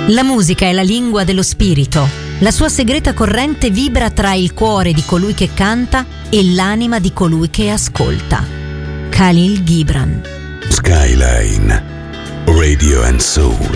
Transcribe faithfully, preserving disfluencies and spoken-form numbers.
La musica è la lingua dello spirito. La sua segreta corrente vibra tra il cuore di colui che canta e l'anima di colui che ascolta. Khalil Gibran. Skyline Radio and Soul.